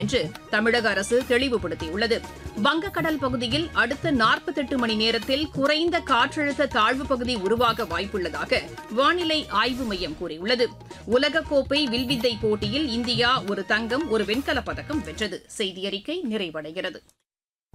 என்று தமிழக அரசு தெளிவுபடுத்தியுள்ளது. வங்கக்கடல் பகுதியில் அடுத்த 48 மணி நேரத்தில் குறைந்த காற்றழுத்த தாழ்வு பகுதி உருவாக வாய்ப்புள்ளதாக வானிலை ஆய்வு மையம் கூறியுள்ளது. உலகக்கோப்பை வில்வித்தை போட்டியில் இந்தியா ஒரு தங்கம், ஒரு வெண்கலப் பதக்கம் வென்றது. செய்தியறிக்கை நிறைவடைகிறது.